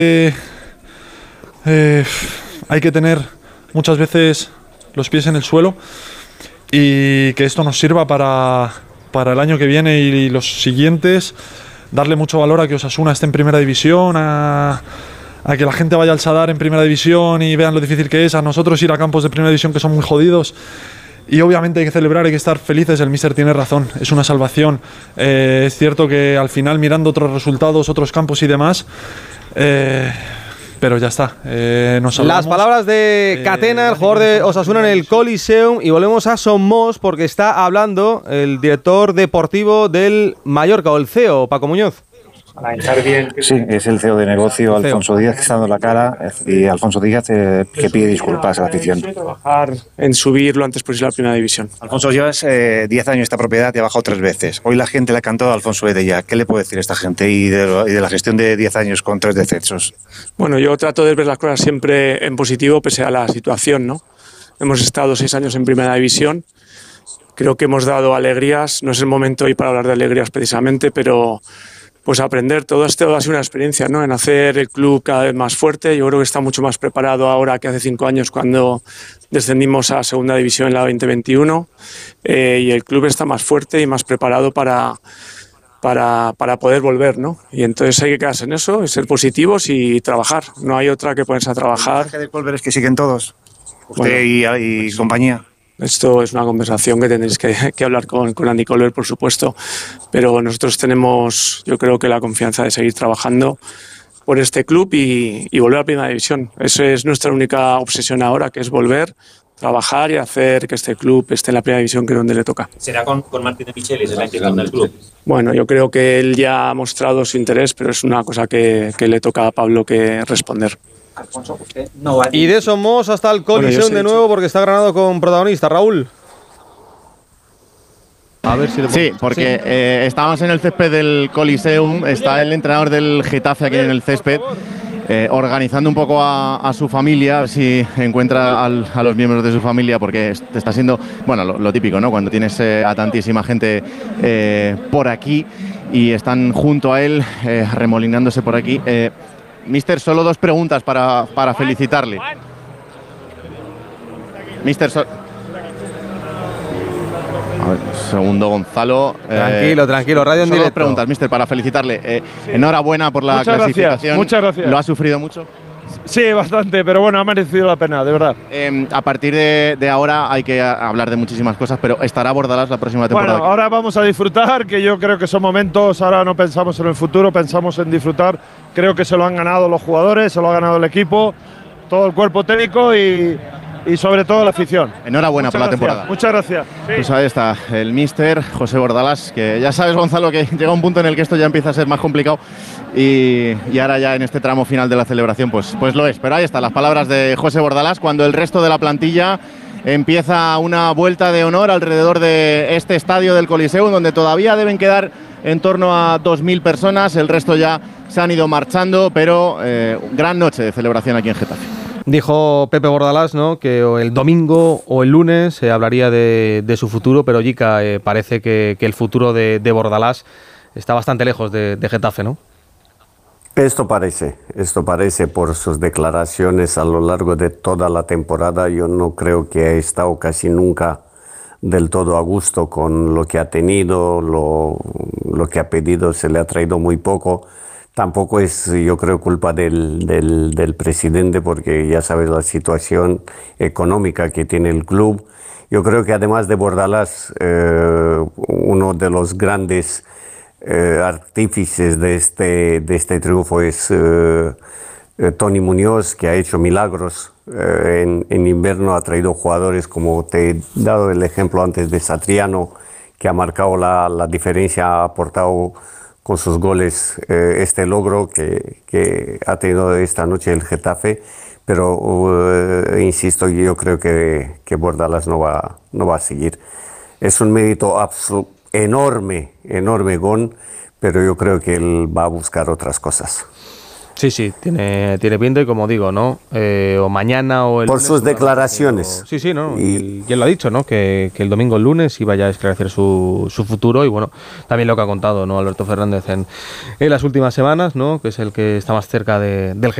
Hay que tener muchas veces los pies en el suelo y que esto nos sirva para el año que viene y los siguientes, darle mucho valor a que Osasuna esté en primera división, a que la gente vaya al Sadar en primera división y vean lo difícil que es, a nosotros ir a campos de primera división que son muy jodidos. Y obviamente hay que celebrar, hay que estar felices, el míster tiene razón, es una salvación. Es cierto que al final, mirando otros resultados, otros campos y demás, pero ya está. Las palabras de Catena, el jugador de Osasuna en el Coliseum, y volvemos a Somos porque está hablando el director deportivo del Mallorca, o el CEO, Paco Muñoz. Sí, es el CEO de negocio, Alfonso Díaz, que está dando la cara, y Alfonso Díaz que pide disculpas a la afición. Trabajar en subir lo antes posible a la primera división. Alfonso, llevas 10 años en esta propiedad, te ha bajado 3 veces. Hoy la gente le ha cantado a Alfonso Edella. ¿Qué le puede decir a esta gente y de la gestión de 10 años con 3 descensos? Bueno, yo trato de ver las cosas siempre en positivo pese a la situación, ¿no? Hemos estado 6 años en primera división. Creo que hemos dado alegrías. No es el momento hoy para hablar de alegrías precisamente, pero pues aprender. Todo esto ha sido una experiencia, ¿no? En hacer el club cada vez más fuerte. Yo creo que está mucho más preparado ahora que hace 5 años cuando descendimos a segunda división en la 2021, y el club está más fuerte y más preparado para poder volver, ¿no? Y entonces hay que quedarse en eso, ser positivos y trabajar. No hay otra que ponerse a trabajar. El mensaje de Colbert es que siguen todos, usted y compañía. Esto es una conversación que tendréis que hablar con Andy Colbert, por supuesto, pero nosotros tenemos, yo creo que la confianza de seguir trabajando por este club y volver a Primera División. Esa es nuestra única obsesión ahora, que es volver, trabajar y hacer que este club esté en la Primera División, que es donde le toca. ¿Será con Martín de Michelis, el gestión del club? Bueno, yo creo que él ya ha mostrado su interés, pero es una cosa que le toca a Pablo que responder. Alfonso, usted no va a... Y de Somos hasta el Coliseum de nuevo, porque está Granado con protagonista. Raúl. A ver si sí, porque estábamos en el césped del Coliseum, está el entrenador del Getafe aquí en el césped, organizando un poco a su familia, a ver si encuentra a los miembros de su familia, porque está siendo, bueno, lo típico, ¿no? Cuando tienes a tantísima gente por aquí y están junto a él, remolinándose por aquí. Mister, solo 2 preguntas para felicitarle. Mister, a ver, segundo, Gonzalo. Tranquilo, radio en directo. 2 preguntas, mister, para felicitarle. Enhorabuena por la muchas clasificación. Gracias, muchas gracias. ¿Lo ha sufrido mucho? Sí, bastante, pero bueno, ha merecido la pena, de verdad. A partir de ahora hay que hablar de muchísimas cosas, pero ¿estará Bordalás la próxima temporada? Bueno, ahora vamos a disfrutar, que yo creo que son momentos, ahora no pensamos en el futuro, pensamos en disfrutar. Creo que se lo han ganado los jugadores, se lo ha ganado el equipo, todo el cuerpo técnico y sobre todo la afición. Enhorabuena por la temporada. Muchas gracias. Sí. Pues ahí está el míster José Bordalás, que ya sabes, Gonzalo, que llega un punto en el que esto ya empieza a ser más complicado y ahora ya en este tramo final de la celebración pues lo es. Pero ahí están las palabras de José Bordalás cuando el resto de la plantilla empieza una vuelta de honor alrededor de este estadio del Coliseum, donde todavía deben quedar en torno a 2.000 personas. El resto ya se han ido marchando, pero gran noche de celebración aquí en Getafe. Dijo Pepe Bordalás, ¿no?, que o el domingo o el lunes se hablaría de su futuro, pero Jica, parece que el futuro de Bordalás está bastante lejos de Getafe, ¿no? Esto parece por sus declaraciones a lo largo de toda la temporada. Yo no creo que ha estado casi nunca del todo a gusto con lo que ha tenido, lo que ha pedido se le ha traído muy poco. Tampoco es, yo creo, culpa del presidente, porque ya sabes la situación económica que tiene el club. Yo creo que además de Bordalás, uno de los grandes artífices de este triunfo es Tony Muñoz, que ha hecho milagros. En invierno ha traído jugadores, como te he dado el ejemplo antes de Satriano, que ha marcado la diferencia, ha aportado con sus goles este logro que ha tenido esta noche el Getafe. Pero insisto, yo creo que Bordalás no va a seguir. Es un mérito enorme, Gon, pero yo creo que él va a buscar otras cosas. Sí, tiene pinta y como digo, ¿no? O mañana o el por lunes, sus declaraciones. Sí, ¿no? Y él lo ha dicho, ¿no? Que el domingo, el lunes, iba ya a esclarecer su futuro y bueno, también lo que ha contado, ¿no? Alberto Fernández en las últimas semanas, ¿no? Que es el que está más cerca del